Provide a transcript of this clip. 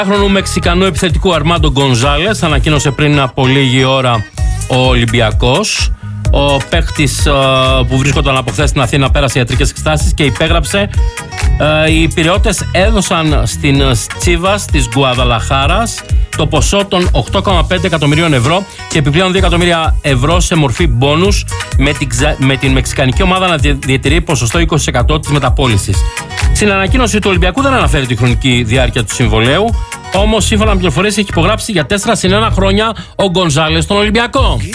χρονού Μεξικανού επιθετικού Αρμάντο Γκονζάλες ανακοίνωσε πριν από λίγη ώρα ο Ολυμπιακός. Ο παίκτης που βρίσκονταν από χθες στην Αθήνα πέρασε ιατρικές εξετάσεις και υπέγραψε. Οι Πειραιώτες έδωσαν στην Τσίβας της Γκουαδαλαχάρας το ποσό των 8,5 εκατομμυρίων ευρώ και επιπλέον 2 εκατομμύρια ευρώ σε μορφή μπόνους, με την μεξικανική ομάδα να διατηρεί ποσοστό 20% της μεταπώλησης. Στην ανακοίνωση του Ολυμπιακού δεν αναφέρει τη χρονική διάρκεια του συμβολαίου, όμως σύμφωνα με πληροφορίες έχει υπογράψει για 4 συν 1 χρόνια ο Γκονζάλες στον Ολυμπιακό.